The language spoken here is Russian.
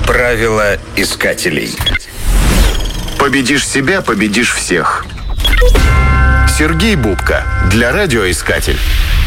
Правила искателей. Победишь себя, победишь всех. Сергей Бубка для радиоискатель.